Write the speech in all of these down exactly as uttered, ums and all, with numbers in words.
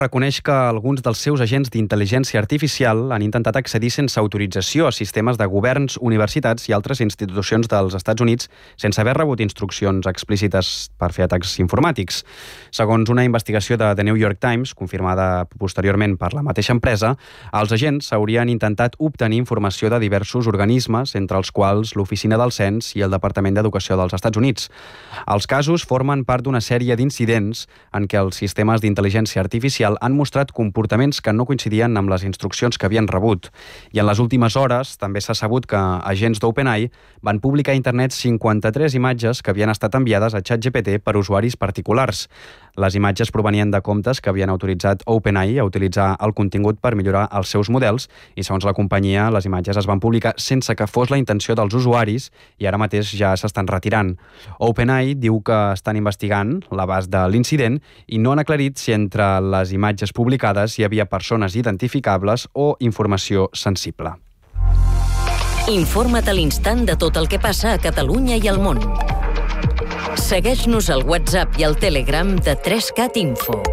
reconeix que alguns dels seus agents d'intel·ligència artificial han intentat accedir sense autorització a sistemes de governs, universitats i altres institucions dels Estats Units sense haver rebut instruccions explícites per fer atacs informàtics. Segons una investigació de The New York Times, confirmada posteriorment per la mateixa empresa, els agents haurien intentat obtenir informació de diversos organismes, entre els quals l'Oficina del Cens i el Departament d'Educació dels Estats Units. Els casos formen part d'una sèrie d'incidents en què els sistemes d'intel·ligència artificial han mostrat comportaments que no coincidien amb les instruccions que havien rebut. I en les últimes hores també s'ha sabut que agents d'OpenAI van publicar a internet cinquanta-tres imatges que havien estat enviades a ChatGPT per usuaris particulars. Les imatges provenien de comptes que havien autoritzat OpenAI a utilitzar el contingut per millorar els seus models i, segons la companyia, les imatges es van publicar sense que fos la intenció dels usuaris i ara mateix ja s'estan retirant. OpenAI diu que estan investigant l'abast de l'incident i no han aclarit si entre les imatges publicades hi havia persones identificables o informació sensible. Informa't a l'instant de tot el que passa a Catalunya i al món. Segueix-nos al WhatsApp i al Telegram de tres cat Info.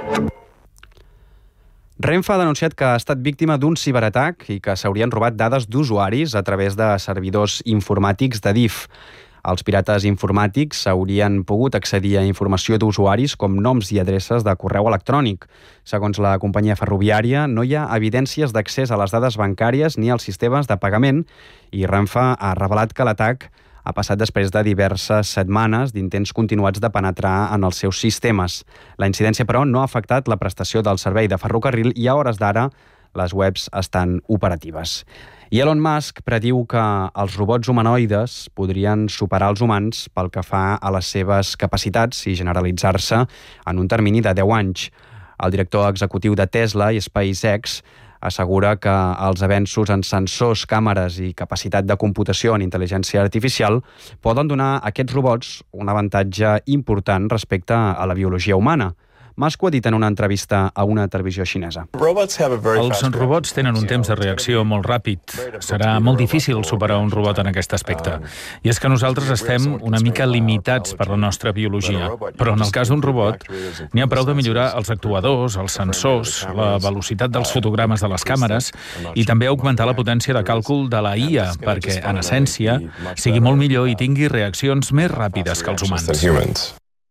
Renfe ha denunciat que ha estat víctima d'un ciberatac i que s'haurien robat dades d'usuaris a través de servidors informàtics de D I F. Els pirates informàtics haurien pogut accedir a informació d'usuaris com noms i adreces de correu electrònic. Segons la companyia ferroviària, no hi ha evidències d'accés a les dades bancàries ni als sistemes de pagament i Renfe ha revelat que l'atac ha passat després de diverses setmanes d'intents continuats de penetrar en els seus sistemes. La incidència, però, no ha afectat la prestació del servei de ferrocarril i a hores d'ara les webs estan operatives. I Elon Musk prediu que els robots humanoides podrien superar els humans pel que fa a les seves capacitats i generalitzar-se en un termini de deu anys. El director executiu de Tesla i SpaceX assegura que els avenços en sensors, càmeres i capacitat de computació en intel·ligència artificial poden donar a aquests robots un avantatge important respecte a la biologia humana. Musk ho ha dit en una entrevista a una televisió xinesa. Els robots tenen un temps de reacció molt ràpid. Serà molt difícil superar un robot en aquest aspecte. I és que nosaltres estem una mica limitats per la nostra biologia. Però en el cas d'un robot, n'hi ha prou de millorar els actuadors, els sensors, la velocitat dels fotogrames de les càmeres i també augmentar la potència de càlcul de la I A perquè, en essència, sigui molt millor i tingui reaccions més ràpides que els humans.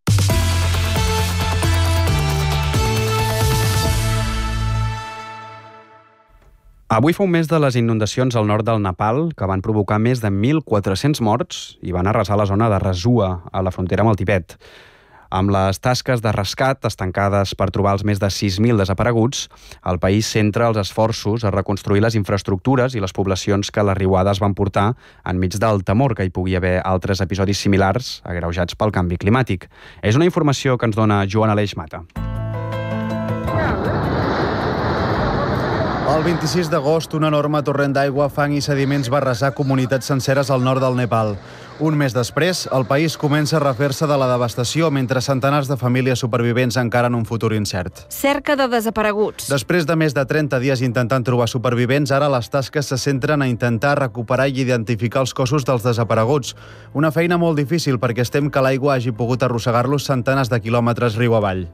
Avui fa un mes de les inundacions al nord del Nepal, que van provocar més de mil quatre-cents morts i van arrasar la zona de Rasua, a la frontera amb el Tibet. Amb les tasques de rescat estancades per trobar els més de sis mil desapareguts, el país centra els esforços a reconstruir les infraestructures i les poblacions que les riuades van portar enmig del temor que hi pugui haver altres episodis similars agreujats pel canvi climàtic. És una informació que ens dona Joan Aleix Mata. El vint-i-sis d'agost, un enorme torrent d'aigua, fang i sediments va arrasar comunitats senceres al nord del Nepal. Un mes després, el país comença a refer-se de la devastació mentre centenars de famílies supervivents encara en un futur incert. Cerca de desapareguts. Després de més de trenta dies intentant trobar supervivents, ara les tasques se centren a intentar recuperar i identificar els cossos dels desapareguts. Una feina molt difícil perquè es tem que l'aigua hagi pogut arrossegar-los centenars de quilòmetres riu avall.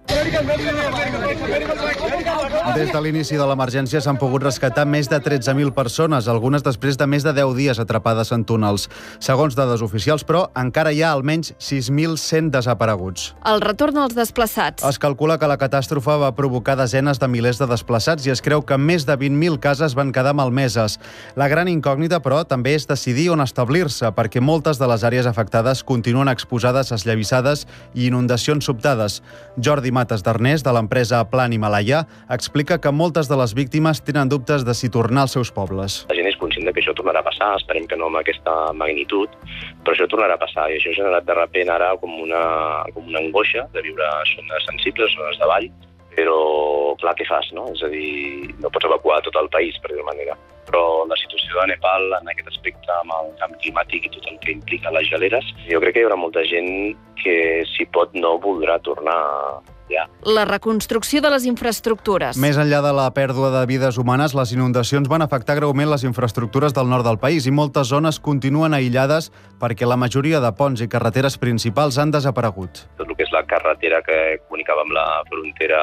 Des de l'inici de l'emergència s'han pogut rescatar més de tretze mil persones, algunes després de més de deu dies atrapades en túnels. Segons dades oficials, però, encara hi ha almenys sis mil cent desapareguts. El retorn als desplaçats. Es calcula que la catàstrofe va provocar desenes de milers de desplaçats i es creu que més de vint mil cases van quedar malmeses. La gran incògnita, però, també és decidir on establir-se, perquè moltes de les àrees afectades continuen exposades a esllavissades i inundacions sobtades. Jordi Mates d'Arnés, de l'empresa Plan Himalaya, explica que moltes de les víctimes tenen dubtes de si tornar als seus pobles. La gent és conscient que això tornarà a passar, esperem que no amb aquesta magnitud, però això tornarà a passar i això ha generat de repent ara com una, com una angoixa de viure zones sensibles, zones de vall, però clar, què fas, no? És a dir, no pots evacuar tot el país, per dir-ho manera. Però la situació de Nepal en aquest aspecte amb el canvi climàtic i tot el que implica les geleres, jo crec que hi haurà molta gent que, si pot, no voldrà tornar ja. La reconstrucció de les infraestructures. Més enllà de la pèrdua de vides humanes, les inundacions van afectar greument les infraestructures del nord del país i moltes zones continuen aïllades perquè la majoria de ponts i carreteres principals han desaparegut. Tot el que és la carretera que comunicava amb la frontera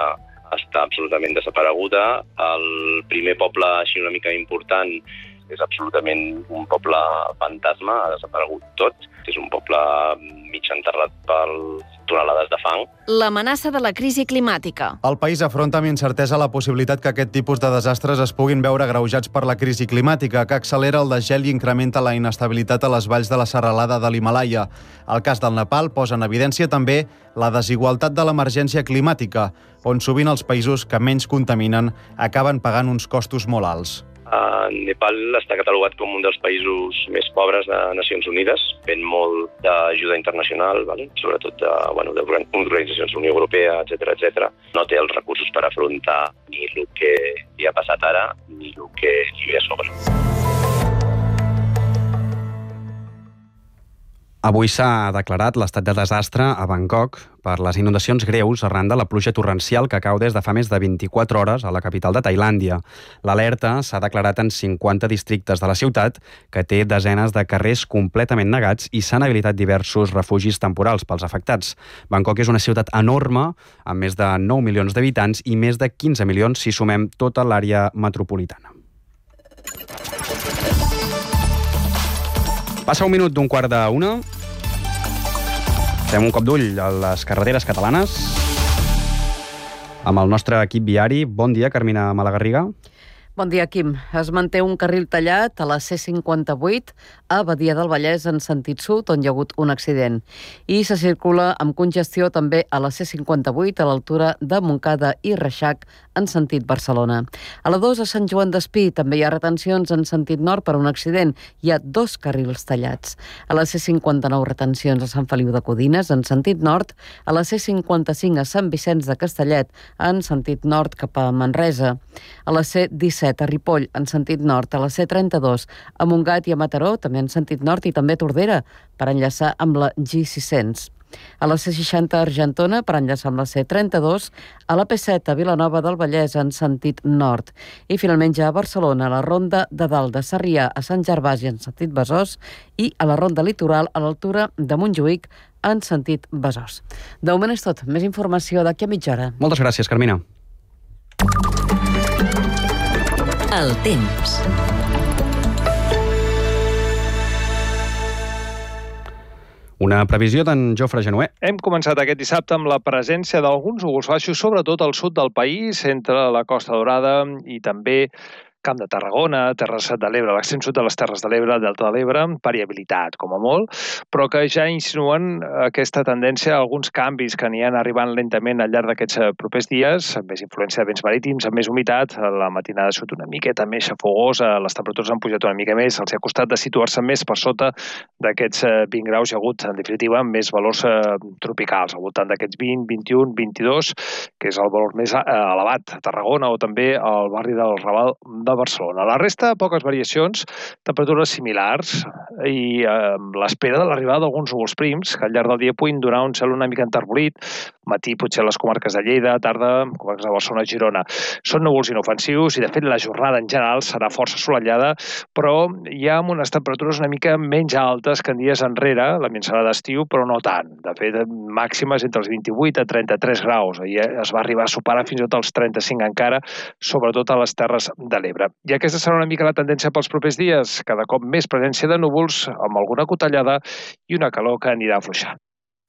està absolutament desapareguda. El primer poble així una mica important és absolutament un poble fantasma, ha desaparegut tot. És un poble mig enterrat per tonelades de fang. L'amenaça de la crisi climàtica. El país afronta amb incertesa la possibilitat que aquest tipus de desastres es puguin veure agreujats per la crisi climàtica, que accelera el desgel i incrementa la inestabilitat a les valls de la serralada de l'Himàlaia. El cas del Nepal posa en evidència també la desigualtat de l'emergència climàtica, on sovint els països que menys contaminen acaben pagant uns costos molt alts. Uh, Nepal està catalogat com un dels països més pobres de Nacions Unides, ven molt d'ajuda internacional, vale? Sobretot de, bueno, d'organitzacions de la Unió Europea, etcètera, etcètera. No té els recursos per afrontar ni el que hi ha passat ara, ni el que hi ve a sobre. Avui s'ha declarat l'estat de desastre a Bangkok per les inundacions greus arran de la pluja torrencial que cau des de fa més de vint-i-quatre hores a la capital de Tailàndia. L'alerta s'ha declarat en cinquanta districtes de la ciutat, que té desenes de carrers completament negats i s'han habilitat diversos refugis temporals pels afectats. Bangkok és una ciutat enorme, amb més de nou milions d'habitants i més de quinze milions si sumem tota l'àrea metropolitana. Passa un minut d'un quart d'una. Fem un cop d'ull a les carreteres catalanes amb el nostre equip viari. Bon dia, Carmina Malagarriga. Bon dia, Quim. Es manté un carril tallat a la C cinquanta-vuit a Badia del Vallès en sentit sud, on hi ha hagut un accident. I se circula amb congestió també a la C cinquanta-vuit a l'altura de Montcada i Reixac en sentit Barcelona. A la dos a Sant Joan d'Espí també hi ha retencions en sentit nord per un accident. Hi ha dos carrils tallats. A la C cinquanta-nou retencions a Sant Feliu de Codines en sentit nord, a la C cinquanta-cinc a Sant Vicenç de Castellet en sentit nord cap a Manresa. A la C disset a Ripoll en sentit nord, a la C trenta-dos a Montgat i a Mataró, també en sentit nord, i també a Tordera per enllaçar amb la G sis-cents. A la C seixanta a Argentona per enllaçar amb la C trenta-dos, a la P set a Vilanova del Vallès en sentit nord. I finalment ja a Barcelona, a la Ronda de Dalt de Sarrià a Sant Gervasi en sentit Besòs i a la Ronda Litoral a l'altura de Montjuïc en sentit Besòs. De moment és tot. Més informació d'aquí a mitja hora. Moltes gràcies, Carmina. El temps. Una previsió d'en Jofre Genuer. Hem començat aquest dissabte amb la presència d'alguns núvols baixos, sobretot al sud del país, entre la Costa Daurada i també Camp de Tarragona, Terres de l'Ebre, l'extrem sud de les Terres de l'Ebre, Delta de l'Ebre, variabilitat, com a molt, però que ja insinuen aquesta tendència a alguns canvis que n'hi han arribant lentament al llarg d'aquests propers dies, amb més influència de vents marítims, amb més humitat, la matinada ha sigut una miqueta més xafogosa, les temperatures han pujat una mica més, els ha costat de situar-se més per sota d'aquests vint graus, hi ha hagut, en definitiva, més valors tropicals, al voltant d'aquests vint, vint-i-un, vint-i-dos, que és el valor més elevat a Tarragona o també al barri del Raval de Barcelona. La resta, poques variacions, temperatures similars i amb eh, l'espera de l'arribada d'alguns núvols prims que al llarg del dia puguin donar un cel una mica enterbolit, matí potser a les comarques de Lleida, tarda comarques de Barcelona i Girona. Són núvols inofensius i de fet la jornada en general serà força assolellada, però ja amb unes temperatures una mica menys altes que en dies enrere, l'ambient serà d'estiu, però no tant. De fet, màximes entre els vint-i-vuit a trenta-tres graus. Ahir es va arribar a superar fins i tot els trenta-cinc encara, sobretot a les Terres de l'Ebre. I aquesta serà una mica la tendència pels propers dies, cada cop més presència de núvols, amb alguna cotellada i una calor que anirà afluixant.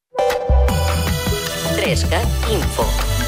trescat Info.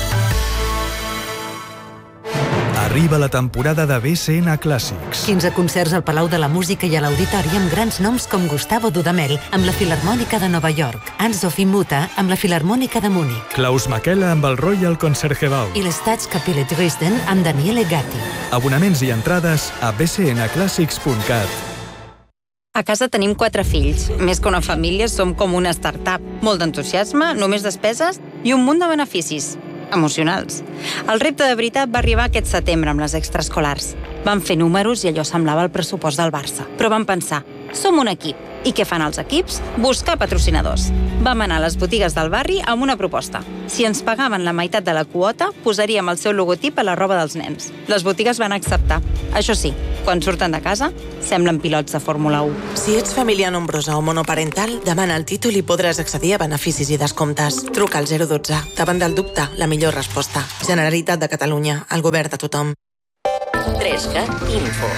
Arriba la temporada de B C N Clàssics. quinze concerts al Palau de la Música i a l'Auditori amb grans noms com Gustavo Dudamel amb la Filharmònica de Nova York, Anne-Sophie Mutter amb la Filharmònica de Múnich, Klaus Makela amb el Royal Concertgebouw i l'Staatskapelle Dresden amb Daniele Gatti. Abonaments i entrades a b c n clàssics punt cat. A casa tenim quatre fills. Més que una família, som com una startup. Molt d'entusiasme, només despeses i un munt de beneficis emocionals. El repte de veritat va arribar aquest setembre amb les extraescolars. Vam fer números i allò semblava el pressupost del Barça. Però vam pensar, som un equip. I què fan els equips? Buscar patrocinadors. Vam anar a les botigues del barri amb una proposta. Si ens pagaven la meitat de la quota, posaríem el seu logotip a la roba dels nens. Les botigues van acceptar. Això sí, quan surten de casa, semblen pilots de Fórmula u. Si ets família nombrosa o monoparental, demana el títol i podràs accedir a beneficis i descomptes. Truca al zero dotze. Davant del dubte, la millor resposta. Generalitat de Catalunya, el govern de tothom. tres cat Info.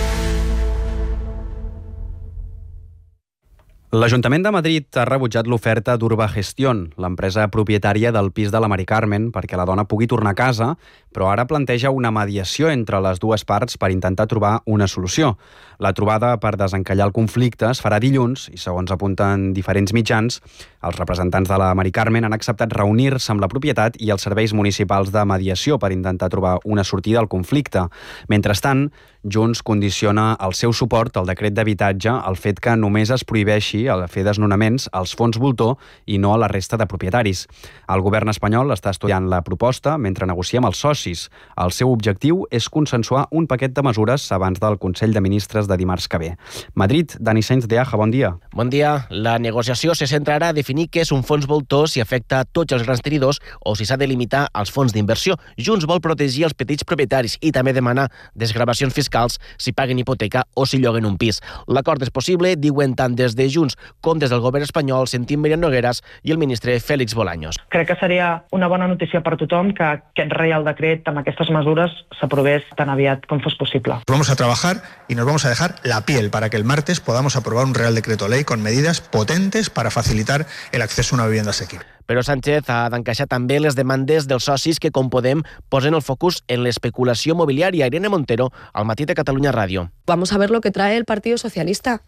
L'Ajuntament de Madrid ha rebutjat l'oferta d'Urbagestión, l'empresa propietària del pis de la Mari Carmen, perquè la dona pugui tornar a casa, però ara planteja una mediació entre les dues parts per intentar trobar una solució. La trobada per desencallar el conflicte es farà dilluns i, segons apunten diferents mitjans, els representants de la Mari Carmen han acceptat reunir-se amb la propietat i els serveis municipals de mediació per intentar trobar una sortida al conflicte. Mentrestant, Junts condiciona el seu suport al decret d'habitatge al fet que només es prohibeixi a fer desnonaments als fons voltor i no a la resta de propietaris. El govern espanyol està estudiant la proposta mentre negocia amb els socis. El seu objectiu és consensuar un paquet de mesures abans del Consell de Ministres de dimarts que ve. Madrid, Dani Sainz de Aja, bon dia. Bon dia. La negociació se centrarà a definir què és un fons voltor, si afecta a tots els grans tenidors o si s'ha de limitar als fons d'inversió. Junts vol protegir els petits propietaris i també demanar desgravacions fiscals si paguen hipoteca o si lloguen un pis. L'acord és possible, diuen tant des de Junts com des del govern espanyol, sentim Míriam Nogueras i el ministre Félix Bolaños. Crec que seria una bona notícia per tothom que aquest Reial Decret amb aquestes mesures s'aprovés tan aviat com fos possible. Vamos a trabajar y nos vamos a dejar la piel para que el martes podamos aprobar un Real Decreto Ley con medidas potentes para facilitar el acceso a una vivienda asequible. Però Sánchez ha d'encaixar també les demandes dels socis que, com Podem, posen el focus en l'especulació mobiliària. Irene Montero, al Matí de Catalunya Ràdio. Vamos a ver lo que trae el Partido Socialista.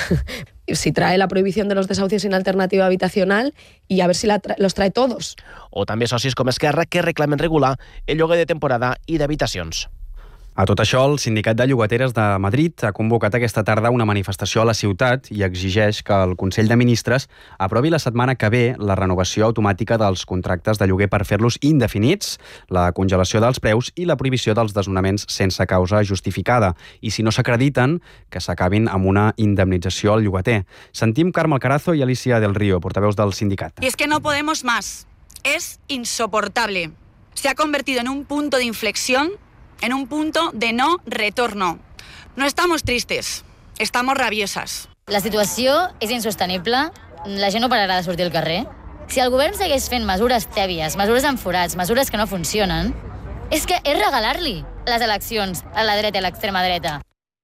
Si trae la prohibición de los desahucios sin alternativa habitacional y a ver si la tra- los trae todos. O també socis com Esquerra que reclamen regular el lloguer de temporada i d'habitacions. A tot això, el Sindicat de Llogateres de Madrid ha convocat aquesta tarda una manifestació a la ciutat i exigeix que el Consell de Ministres aprovi la setmana que ve la renovació automàtica dels contractes de lloguer per fer-los indefinits, la congelació dels preus i la prohibició dels desnonaments sense causa justificada. I si no s'acrediten, que s'acabin amb una indemnització al llogater. Sentim Carme Alcarazo i Alicia del Río, portaveus del sindicat. Y es que no podemos más. Es insoportable. Se ha convertido en un punto de inflexión, en un punto de no retorno. No estamos tristes, estamos rabiosas. La situació és insostenible, la gent no pararà de sortir al carrer. Si el govern segueix fent mesures tèbies, mesures amb forats, mesures que no funcionen, és que és regalar-li les eleccions a la dreta i a l'extrema dreta.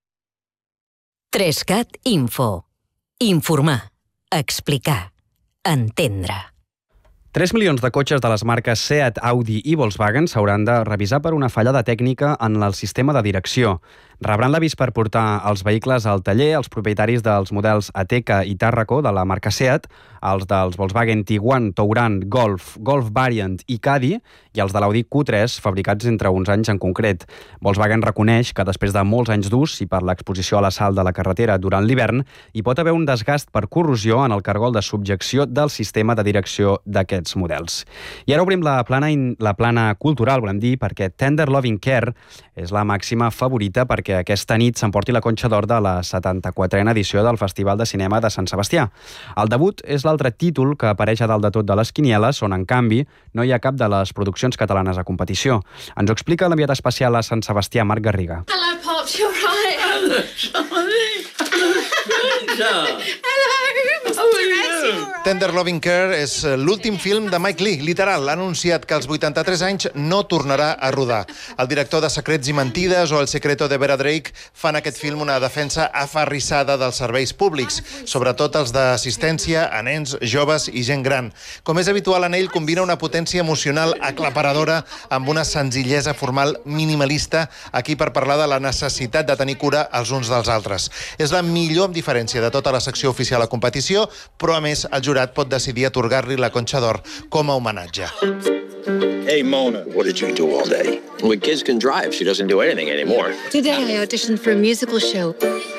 tres cat Info. Informar, explicar, entendre. tres milions de cotxes de les marques Seat, Audi i Volkswagen s'hauran de revisar per una fallada tècnica en el sistema de direcció. Rebran l'avís per portar els vehicles al taller els propietaris dels models Ateca i Tarraco de la marca Seat, els dels Volkswagen Tiguan, Touran, Golf, Golf Variant i Caddy i els de l'Audi Q tres, fabricats entre uns anys en concret. Volkswagen reconeix que després de molts anys d'ús i per l'exposició a la sal de la carretera durant l'hivern, hi pot haver un desgast per corrosió en el cargol de subjecció del sistema de direcció d'aquests models. I ara obrim la plana, in, la plana cultural, volem dir, perquè Tender Loving Care és la màxima favorita perquè aquesta nit s'emporti la Conxa d'Or de la setanta-quatrena edició del Festival de Cinema de Sant Sebastià. El debut és l'altre títol que apareix a dalt de tot de les quinieles, on, en canvi, no hi ha cap de les produccions catalanes a competició. Ens ho explica l'enviat especial a Sant Sebastià, Marc Garriga. Hello, Pops, you're right. Hello, Johnny. Hello, Mister Tender Loving Care és l'últim film de Mike Leigh, literal. Ha anunciat que als vuitanta-tres anys no tornarà a rodar. El director de Secrets i Mentides o El secreto de Vera Drake fan aquest film una defensa aferrissada dels serveis públics, sobretot els d'assistència a nens, joves i gent gran. Com és habitual en ell, combina una potència emocional aclaparadora amb una senzillesa formal minimalista, aquí per parlar de la necessitat de tenir cura els uns dels altres. És la millor amb diferència de tota la secció oficial a competició, però a més el jurat pot decidir atorgar-li la Conxa d'Or com a homenatge. Hey, Mona, what did you do all day? When kids can drive, she doesn't do anything anymore. Today I auditioned for a musical show.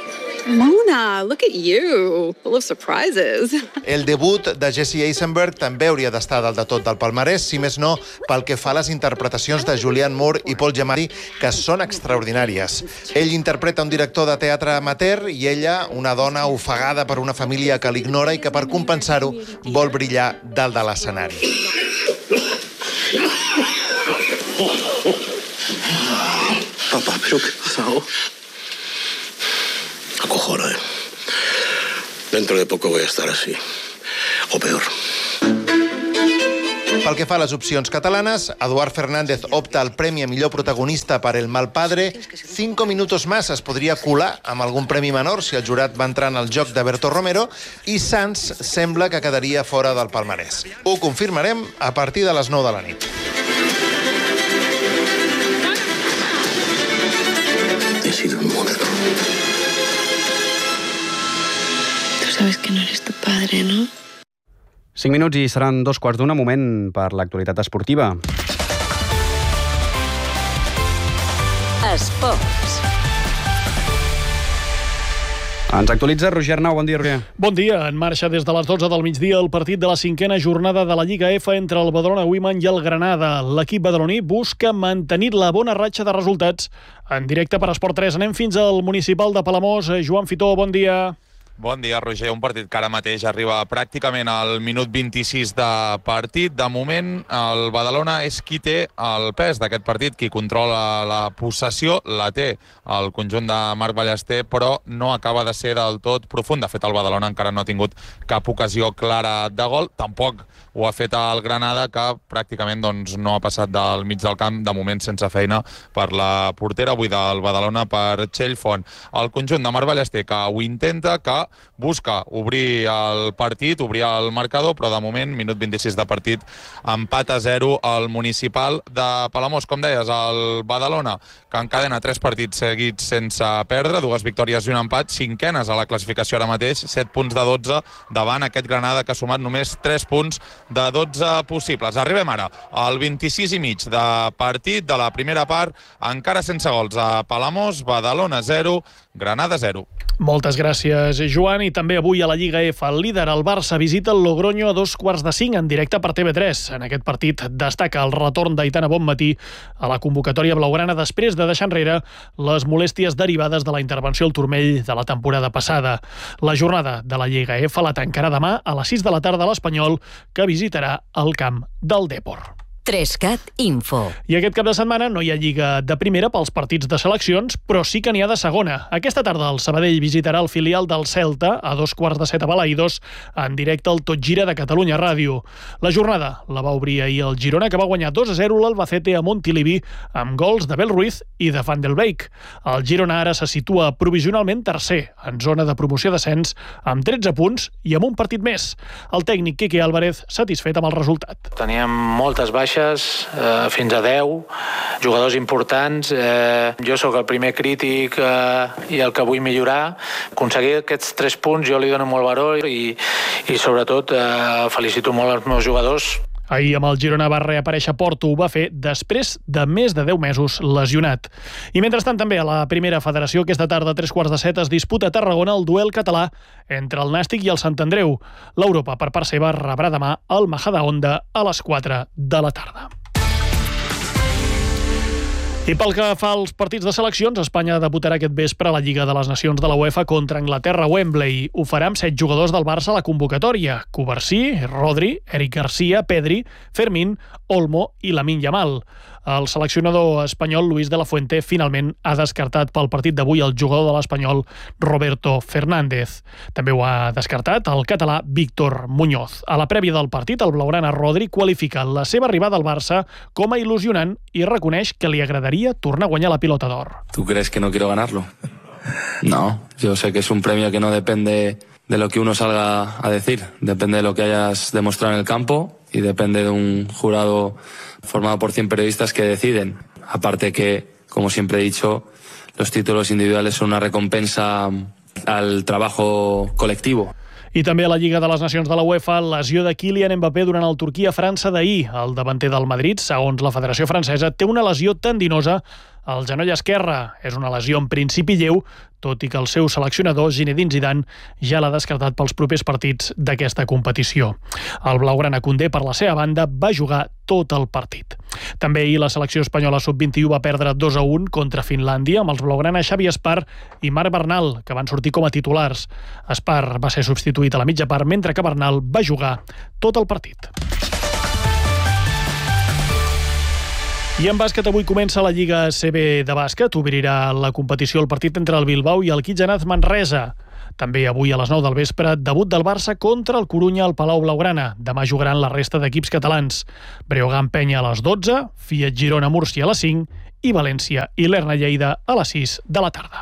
Mona, look at you, full of surprises. El debut de Jesse Eisenberg també hauria d'estar dalt de tot del palmarès, si més no pel que fa a les interpretacions de Julianne Moore i Paul Giamatti, que són extraordinàries. Ell interpreta un director de teatre amateur i ella una dona ofegada per una família que l'ignora i que per compensar-ho vol brillar dalt de l'escenari. Papá, ¿pero qué ha pasado? Acojona, ¿eh? Dentro de poco voy a estar así. O peor. Pel que fa a les opcions catalanes, Eduard Fernández opta al premi a millor protagonista per El mal padre. Cinco minutos más es podria colar amb algun premi menor si el jurat va entrar en el joc de Berto Romero, i Sanz sembla que quedaria fora del palmarès. Ho confirmarem a partir de les nou de la nit. He sido un monstruo. Tú sabes que no eres tu padre, ¿no? Cinc minuts i seran dos quarts d'una, moment per l'actualitat esportiva. Esports. Ens actualitza Roger Arnau. Bon dia, Roger. Bon dia. En marxa des de les dotze del migdia el partit de la cinquena jornada de la Lliga F entre el Badalona Women i el Granada. L'equip badaloní busca mantenir la bona ratxa de resultats. En directe per Esport tres anem fins al municipal de Palamós. Joan Fitó, bon dia. Bon dia, Roger. Un partit que ara mateix arriba pràcticament al minut vint-i-sis de partit. De moment, el Badalona és qui té el pes d'aquest partit, qui controla la possessió. La té el conjunt de Marc Ballester, però no acaba de ser del tot profund. De fet, el Badalona encara no ha tingut cap ocasió clara de gol. Tampoc ho ha fet el Granada, que pràcticament doncs, no ha passat del mig del camp, de moment sense feina per la portera, avui del Badalona, per Txell Font. El conjunt de Marc Ballester, que ho intenta, que busca obrir el partit, obrir el marcador, però de moment, minut vint-i-sis de partit, empat a zero al municipal de Palamós. Com deies, el Badalona, que encadena tres partits seguits sense perdre, dues victòries i un empat, cinquenes a la classificació ara mateix, set punts de dotze, davant aquest Granada que ha sumat només tres punts de dotze possibles. Arribem ara al vint-i-sis i mig de partit de la primera part, encara sense gols a Palamós, Badalona zero, Granada zero. Moltes gràcies, Joan. I també avui a la Lliga F, el líder, el Barça, visita el Logroño a dos quarts de cinc en directe per T V tres. En aquest partit destaca el retorn d'Aitana Bonmatí a la convocatòria blaugrana després de deixar enrere les molèsties derivades de la intervenció al turmell de la temporada passada. La jornada de la Lliga F la tancarà demà a les sis de la tarda a l'Espanyol, que visitarà el camp del Depor. Trescat Info. I aquest cap de setmana no hi ha Lliga de primera pels partits de seleccions, però sí que n'hi ha de segona. Aquesta tarda el Sabadell visitarà el filial del Celta a dos quarts de set a Balaïdos, en directe al Tot Gira de Catalunya Ràdio. La jornada la va obrir ahir el Girona, que va guanyar dos a zero l'Albacete a Montilivi amb gols de Bel Ruiz i de Van der Beek. El Girona ara se situa provisionalment tercer, en zona de promoció d'ascens, amb tretze punts i amb un partit més. El tècnic Quique Álvarez satisfet amb el resultat. Teníem moltes baixes, Eh, fins a deu, jugadors importants. Eh, jo sóc el primer crític eh, i el que vull millorar. Aconseguir aquests tres punts jo li dono molt valor i, i sobretot eh, felicito molt els meus jugadors. Ahir amb el Girona va reaparèixer Porto, ho va fer després de més de deu mesos lesionat. I mentrestant també a la primera federació, aquesta tarda a tres quarts de set es disputa a Tarragona el duel català entre el Nàstic i el Sant Andreu. L'Europa, per part seva, rebrà demà el Majadahonda a les quatre de la tarda. I pel que fa als partits de seleccions, Espanya debutarà aquest vespre a la Lliga de les Nacions de la UEFA contra Anglaterra a Wembley. Ho farà amb set jugadors del Barça a la convocatòria: Cubarsí, Rodri, Eric Garcia, Pedri, Fermín, Olmo i Lamine Yamal. El seleccionador espanyol Luis de la Fuente finalment ha descartat pel partit d'avui el jugador de l'Espanyol Roberto Fernández. També ho ha descartat el català Víctor Muñoz. A la prèvia del partit, el blaugrana Rodri qualifica la seva arribada al Barça com a il·lusionant i reconeix que li agradaria tornar a guanyar la pilota d'or. ¿Tú crees que no quiero ganarlo? No, yo sé que es un premio que no depende de lo que uno salga a decir, depende de lo que hayas demostrado en el campo y depende de un jurado formado por cien periodistas que deciden. Aparte que, como siempre he dicho, los títulos individuales son una recompensa al trabajo colectivo. I també a la Lliga de les Nacions de la UEFA, lesió de Kylian Mbappé durant el Turquia-França d'ahir. El davanter del Madrid, segons la Federació Francesa, té una lesió tendinosa al genoll esquerre. És una lesió en principi lleu, tot i que el seu seleccionador, Zinedine Zidane, ja l'ha descartat pels propers partits d'aquesta competició. El blaugrana Koundé, per la seva banda, va jugar tot el partit. També ahir la selecció espanyola sub vint-i-u va perdre dos a un contra Finlàndia amb els blaugrana Xavi Espar i Marc Bernal, que van sortir com a titulars. Espar va ser substituït a la mitja part, mentre que Bernal va jugar tot el partit. I en bàsquet avui comença la Lliga A C B de bàsquet. Obrirà la competició el partit entre el Bilbao i el Kitjanaz Manresa. També avui a les nou del vespre, debut del Barça contra el Corunya al Palau Blaugrana. Demà jugaran la resta d'equips catalans. Breogán Penya a les dotze, Fiat Girona Múrcia a les cinc i València i l'Erna Lleida a les sis de la tarda.